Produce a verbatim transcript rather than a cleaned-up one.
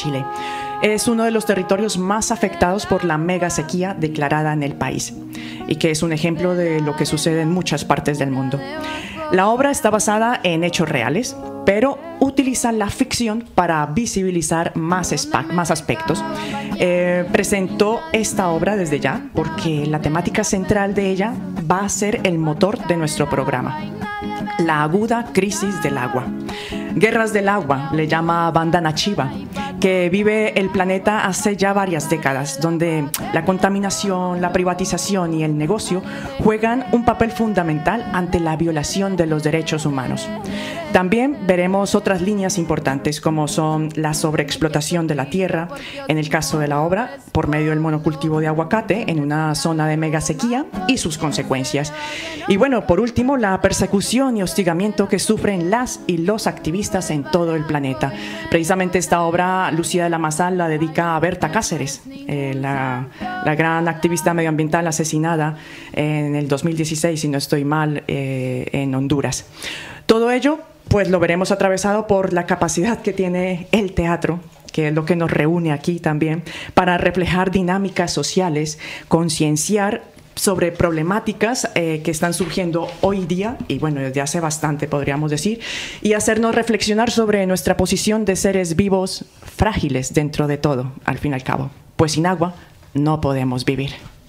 Chile. Es uno de los territorios más afectados por la mega sequía declarada en el país y que es un ejemplo de lo que sucede en muchas partes del mundo. La obra está basada en hechos reales, pero utiliza la ficción para visibilizar más, más aspectos. Eh, presentó esta obra desde ya porque la temática central de ella va a ser el motor de nuestro programa: la aguda crisis del agua. Guerras del agua le llama Banda Nachiva, que vive el planeta hace ya varias décadas, donde la contaminación, la privatización y el negocio juegan un papel fundamental ante la violación de los derechos humanos. También veremos otras líneas importantes, como son la sobreexplotación de la tierra, en el caso de la obra, por medio del monocultivo de aguacate en una zona de mega sequía y sus consecuencias. Y bueno, por último, la persecución y hostigamiento que sufren las y los activistas en todo el planeta. Precisamente esta obra, Lucía de la Mazal la dedica a Berta Cáceres, eh, la, la gran activista medioambiental asesinada en el dos mil dieciséis, si no estoy mal, eh, en Honduras. Todo ello pues lo veremos atravesado por la capacidad que tiene el teatro, que es lo que nos reúne aquí también, para reflejar dinámicas sociales, concienciar sobre problemáticas eh, que están surgiendo hoy día, y bueno, desde hace bastante podríamos decir, y hacernos reflexionar sobre nuestra posición de seres vivos frágiles dentro de todo, al fin y al cabo, pues sin agua no podemos vivir.